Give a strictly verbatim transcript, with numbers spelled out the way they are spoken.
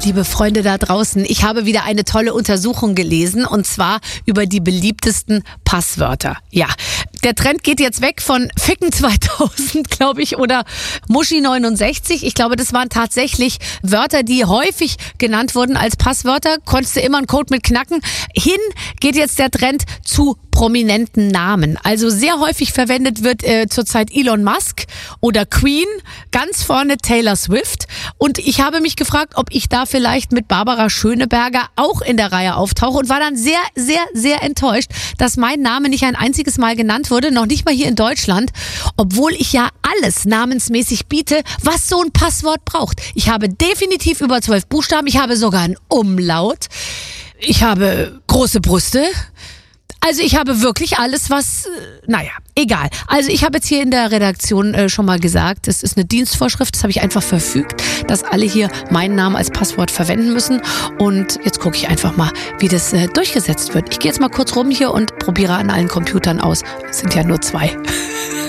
liebe Freunde da draußen, ich habe wieder eine tolle Untersuchung gelesen und zwar über die beliebtesten Passwörter. Ja, der Trend geht jetzt weg von Ficken zweitausend, glaube ich, oder Muschi neunundsechzig. Ich glaube, das waren tatsächlich Wörter, die häufig genannt wurden als Passwörter. Konntest du immer einen Code mit knacken. Hin geht jetzt der Trend zu prominenten Namen. Also sehr häufig verwendet wird äh, zurzeit Elon Musk oder Queen, ganz vorne Taylor Swift. Und ich habe mich gefragt, ob ich da vielleicht mit Barbara Schöneberger auch in der Reihe auftauche und war dann sehr, sehr, sehr enttäuscht, dass mein Name nicht ein einziges Mal genannt wurde, noch nicht mal hier in Deutschland, obwohl ich ja alles namensmäßig biete, was so ein Passwort braucht. Ich habe definitiv über zwölf Buchstaben, ich habe sogar einen Umlaut, ich habe große Brüste. Also ich habe wirklich alles, was, naja, egal. Also ich habe jetzt hier in der Redaktion äh, schon mal gesagt, es ist eine Dienstvorschrift, das habe ich einfach verfügt, dass alle hier meinen Namen als Passwort verwenden müssen. Und jetzt gucke ich einfach mal, wie das äh, durchgesetzt wird. Ich gehe jetzt mal kurz rum hier und probiere an allen Computern aus. Es sind ja nur zwei.